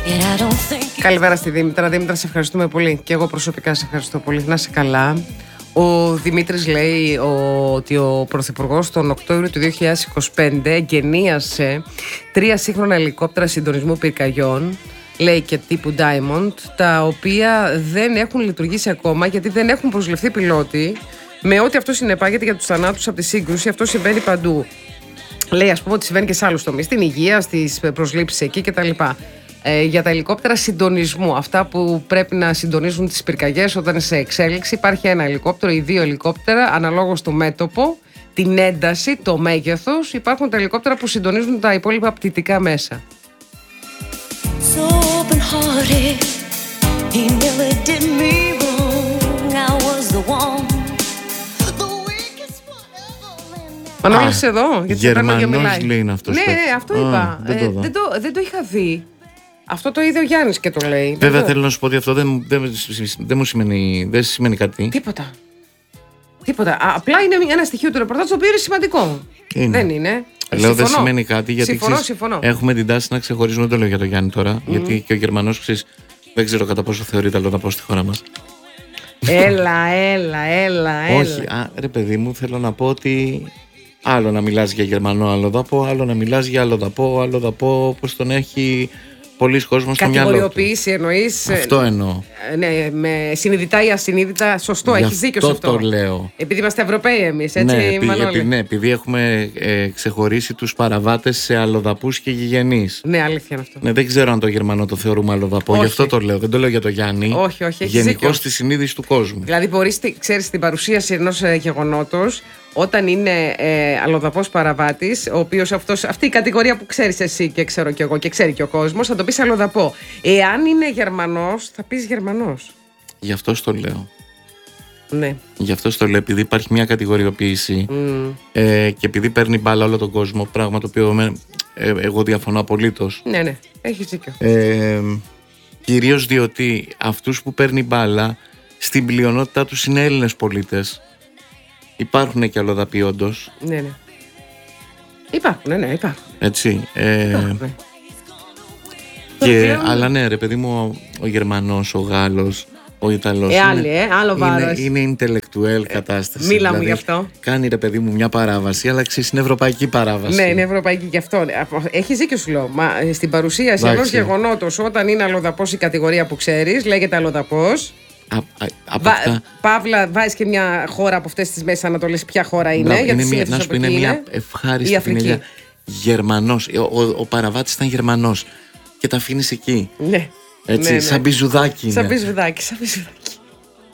Καλημέρα στη Δήμητρα. Δήμητρα, σε ευχαριστούμε πολύ. Και εγώ προσωπικά σε ευχαριστώ πολύ. Να είσαι καλά. Ο Δημήτρης λέει ότι ο Πρωθυπουργός τον Οκτώβριο του 2025 εγκαινίασε 3 σύγχρονα ελικόπτερα συντονισμού πυρκαγιών, λέει, και τύπου Diamond, τα οποία δεν έχουν λειτουργήσει ακόμα γιατί δεν έχουν προσληφθεί πιλότοι, με ό,τι αυτό συνεπάγεται για τους θανάτους από τη σύγκρουση. Αυτό συμβαίνει παντού. Λέει, ας πούμε, ότι συμβαίνει και σε άλλους τομείς, στην υγεία, στις προσλήψεις εκεί κτλ. Για τα ελικόπτερα συντονισμού, αυτά που πρέπει να συντονίζουν τις πυρκαγιές όταν είναι σε εξέλιξη, υπάρχει ένα ελικόπτερο ή 2 ελικόπτερα αναλόγως το μέτωπο, την ένταση, το μέγεθος. Υπάρχουν τα ελικόπτερα που συντονίζουν τα υπόλοιπα πτυτικά μέσα. Μανώλης εδώ, γιατί Γερμανός λέει είναι αυτός. Ναι, αυτό είπα. Δεν το είχα δει. Αυτό το είδε ο Γιάννης και το λέει. Βέβαια θέλω να σου πω ότι αυτό δεν μου σημαίνει κάτι. Τίποτα. Απλά είναι ένα στοιχείο του ρεπορτάζ το οποίο είναι σημαντικό. Δεν είναι. Λέω δεν σημαίνει κάτι γιατί συμφωνώ. Έχουμε την τάση να ξεχωρίζουμε. Δεν το λέω για τον Γιάννη τώρα. Γιατί και ο Γερμανός δεν ξέρω κατά πόσο θεωρείται αλλοδαπός στη χώρα μας. Έλα. Όχι, ρε παιδί μου, θέλω να πω ότι άλλο να μιλάς για Γερμανό αλλοδαπό, άλλο να μιλάς για αλλοδαπό όπως τον έχει πολλοί κόσμος στο μυαλό του. Κατηγοριοποίηση εννοείς. Αυτό εννοώ. Ναι, με συνειδητά ή ασυνείδητα. Σωστό, έχεις δίκιο σε αυτό. Το λέω. Επειδή είμαστε Ευρωπαίοι εμείς, έτσι, Μανώλη. Ναι, επειδή έχουμε ξεχωρίσει τους παραβάτες σε αλλοδαπούς και γηγενείς. Ναι, αλήθεια είναι αυτό. Ναι, δεν ξέρω αν το Γερμανό το θεωρούμε αλλοδαπό. Γι' αυτό το λέω. Δεν το λέω για το Γιάννη. Όχι, γενικώς στη συνείδηση του κόσμου. Δηλαδή, ξέρεις, την παρουσίαση ενός γεγονότος, όταν είναι αλλοδαπός παραβάτης, ο οποίος αυτή η κατηγορία που ξέρεις εσύ και ξέρω κι εγώ και ξέρει και ο κόσμος, θα το πεις αλλοδαπό. Εάν είναι Γερμανός, θα πεις Γερμανός. Γι' αυτό το λέω. Ναι. Γι' αυτό το λέω, επειδή υπάρχει μια κατηγοριοποίηση και επειδή παίρνει μπάλα όλο τον κόσμο, πράγμα το οποίο εγώ διαφωνώ απολύτως. Ναι, έχεις δίκιο. Κυρίως διότι αυτούς που παίρνει μπάλα στην πλειονότητά τους είναι Έλληνες πολίτες. Υπάρχουν και αλλοδαποί όντως. Ναι. Υπάρχουν. Έτσι. Αλλά ναι, ρε παιδί μου, ο Γερμανός, ο Γάλλος, ο Ιταλός άλλο βάρος. Είναι intellectual κατάσταση. Μίλα δηλαδή, μου γι' αυτό. Κάνει, ρε παιδί μου, μια παράβαση, αλλά ξέρεις, είναι ευρωπαϊκή παράβαση. Ναι, είναι ευρωπαϊκή γι' αυτό. Έχεις δίκιο, σου λέω. Μα στην παρουσίαση ενός γεγονότος, όταν είναι αλλοδαπός η κατηγορία που ξέρεις, λέγεται αλλοδαπός. Παύλα, βάζεις και μια χώρα από αυτές τις Μέσες Ανατολές. Ποια χώρα είναι? Να σου πει, είναι μια ευχάριστη πινελιά. Γερμανός. Ο παραβάτης ήταν Γερμανός. Και τα αφήνεις εκεί. Ναι. Έτσι, σαν μπιζουδάκι είναι. Σαν μπιζουδάκι.